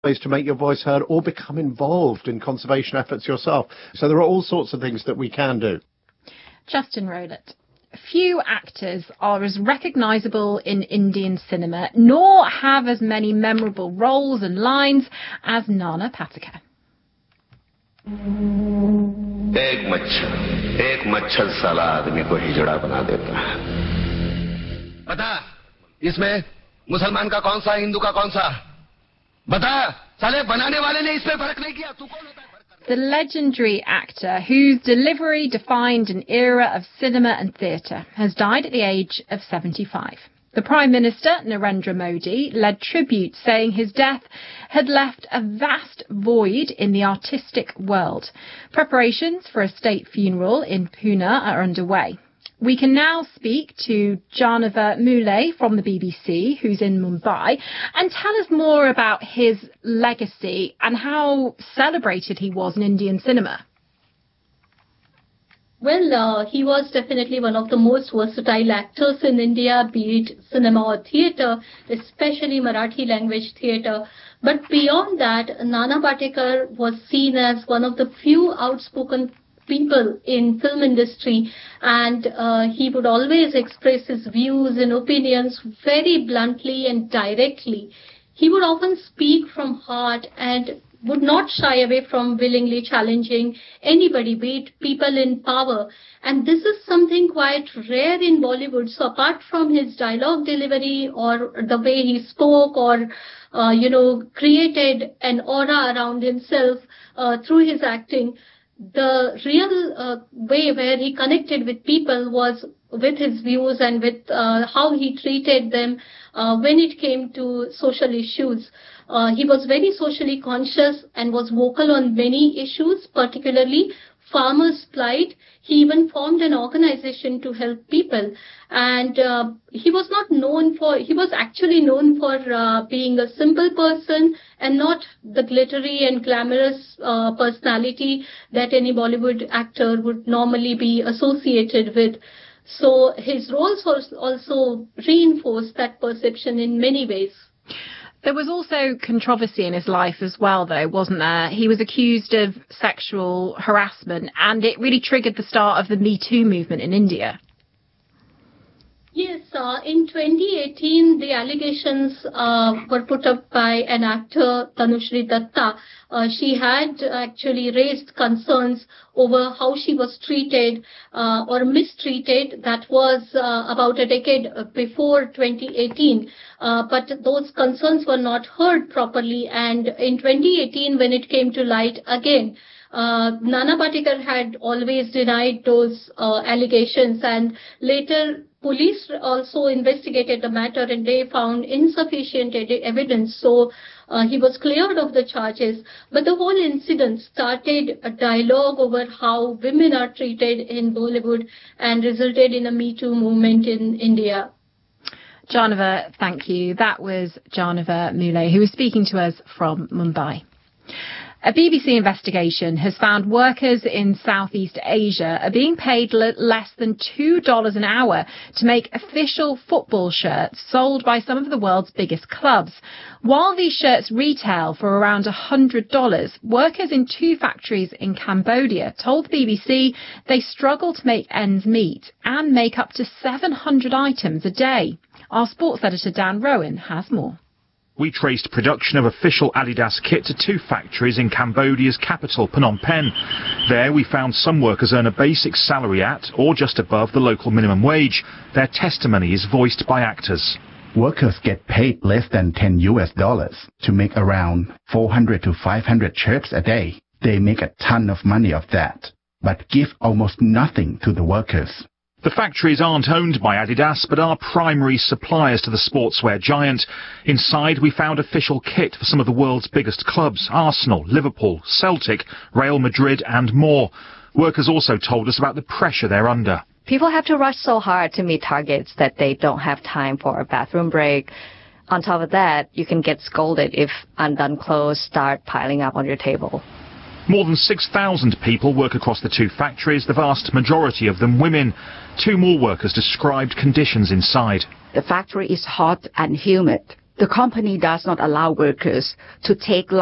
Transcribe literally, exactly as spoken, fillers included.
ways to make your voice heard or become involved in conservation efforts yourself. So there are all sorts of things that we can do. Justin Rowlett. Few actors are as recognisable in Indian cinema, nor have as many memorable roles and lines as Nana Patekar. एक मच्छर एक मच्छर साला आदमी को हिजड़ा बना देता है। बता इसमें मुसलमान का कौन सा हिंदू का कौन सा बता साले बनाने वाले ने इस पे फर्क नहीं किया तू कौन होता है? The legendary actor, whose delivery defined an era of cinema and theatre, has died at the age of seventy-five. The Prime Minister, Narendra Modi, led tribute, saying his death had left a vast void in the artistic world. Preparations for a state funeral in Pune are underway. We can now speak to Janavar Muley from the B B C, who's in Mumbai, and tell us more about his legacy and how celebrated he was in Indian cinema. Well, uh, he was definitely one of the most versatile actors in India, be it cinema or theatre, especially Marathi language theatre. But beyond that, Nana Patekar was seen as one of the few outspoken people in film industry, and uh, he would always express his views and opinions very bluntly and directly. He would often speak from heart and would not shy away from willingly challenging anybody, be it people in power. And this is something quite rare in Bollywood. So apart from his dialogue delivery or the way he spoke or, uh, you know, created an aura around himself uh, through his acting, the real uh, way where he connected with people was with his views and with uh, how he treated them uh, when it came to social issues. Uh, he was very socially conscious and was vocal on many issues, particularly farmers' plight. He even formed an organization to help people. And uh, he was not known for, he was actually known for uh, being a simple person and not the glittery and glamorous uh, personality that any Bollywood actor would normally be associated with. So his roles also reinforced that perception in many ways. There was also controversy in his life as well, though, wasn't there? He was accused of sexual harassment, and it really triggered the start of the Me Too movement in India. Yes, uh, in twenty eighteen, the allegations uh, were put up by an actor, Tanushree Datta. Uh, she had actually raised concerns over how she was treated uh, or mistreated. That was uh, about a decade before twenty eighteen. Uh, but those concerns were not heard properly. And in twenty eighteen, when it came to light again, Uh, Nana Patekar had always denied those uh, allegations, and later police also investigated the matter and they found insufficient ed- evidence. So uh, he was cleared of the charges. But the whole incident started a dialogue over how women are treated in Bollywood and resulted in a Me Too movement in India. Janavar, thank you. That was Janavar Muley, who was speaking to us from Mumbai. A B B C investigation has found workers in Southeast Asia are being paid l- less than two dollars an hour to make official football shirts sold by some of the world's biggest clubs. While these shirts retail for around one hundred dollars, workers in two factories in Cambodia told the B B C they struggle to make ends meet and make up to seven hundred items a day. Our sports editor Dan Rowan has more. We traced production of official Adidas kit to two factories in Cambodia's capital, Phnom Penh. There we found some workers earn a basic salary at or just above the local minimum wage. Their testimony is voiced by actors. Workers get paid less than ten U S dollars to make around four hundred to five hundred shirts a day. They make a ton of money of that, but give almost nothing to the workers. The factories aren't owned by Adidas, but are primary suppliers to the sportswear giant. Inside, we found official kit for some of the world's biggest clubs: Arsenal, Liverpool, Celtic, Real Madrid and more. Workers also told us about the pressure they're under. People have to rush so hard to meet targets that they don't have time for a bathroom break. On top of that, you can get scolded if undone clothes start piling up on your table. More than six thousand people work across the two factories, the vast majority of them women. Two more workers described conditions inside. The factory is hot and humid. the company does not allow workers to take